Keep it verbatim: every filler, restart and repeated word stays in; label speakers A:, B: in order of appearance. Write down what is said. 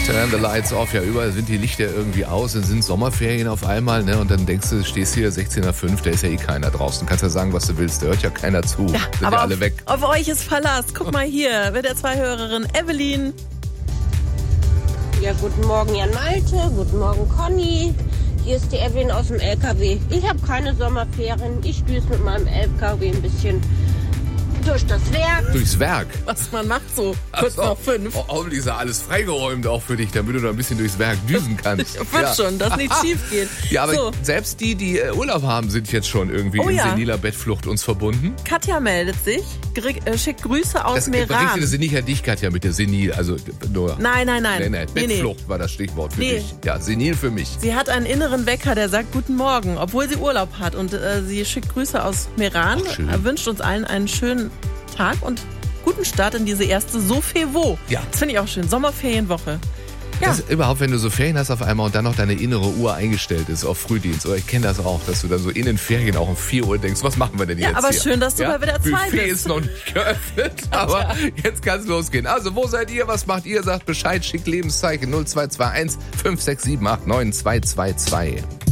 A: Turn the lights off, ja, überall sind die Lichter irgendwie aus, es sind Sommerferien auf einmal, ne, und dann denkst du, stehst hier sechzehn Uhr fünf, da ist ja eh keiner draußen. Du kannst ja sagen, was du willst, da hört ja keiner zu.
B: Ja,
A: sind
B: aber
A: ja alle
B: auf,
A: weg.
B: Auf euch ist Verlass. Guck mal hier, mit der Zwei-Hörerin Evelyn.
C: Ja, guten Morgen Jan Malte, guten Morgen Conny. Hier ist die Evelyn aus dem L K W. Ich habe keine Sommerferien, ich düse mit meinem L K W ein bisschen durch das Werk.
A: Durchs Werk.
B: Was man macht so, kurz
A: Ach so.
B: nach fünf.
A: Oh, hoffentlich ist ja alles freigeräumt auch für dich, damit du da ein bisschen durchs Werk düsen kannst.
B: Wird
A: ja.
B: schon, dass nichts schief geht.
A: Ja, aber
B: so.
A: selbst die, die äh, Urlaub haben, sind jetzt schon irgendwie
B: Oh
A: in
B: ja.
A: seniler Bettflucht uns verbunden.
B: Katja meldet sich, gr- äh, schickt Grüße aus
A: Das
B: Meran.
A: berichtete sie nicht an dich, Katja, mit der Senil, also nur...
B: Nein, nein, nein.
A: Nee, nee,
B: Nee, nee.
A: Bettflucht war das Stichwort für
B: Nee.
A: dich. Ja, senil für mich.
B: Sie hat einen inneren Wecker, der sagt Guten Morgen, obwohl sie Urlaub hat. Und äh, sie schickt Grüße aus Meran,
A: Ach, schön.
B: äh, wünscht uns allen einen schönen Tag und guten Start in diese erste Sofevo.
A: Ja.
B: Das finde ich auch schön. Sommerferienwoche. Ja.
A: Das ist überhaupt, wenn du so Ferien hast auf einmal und dann noch deine innere Uhr eingestellt ist auf Frühdienst. Oder ich kenne das auch, dass du dann so in den Ferien auch um vier Uhr denkst, was machen wir denn
B: Ja,
A: jetzt
B: aber
A: hier?
B: schön, dass du bei W D R zwei
A: Buffet
B: bist.
A: ist noch nicht geöffnet, aber jetzt kann es losgehen. Also, wo seid ihr? Was macht ihr? Sagt Bescheid, schickt Lebenszeichen null zwei zwei eins fünf sechs sieben acht neun zwei zwei zwei.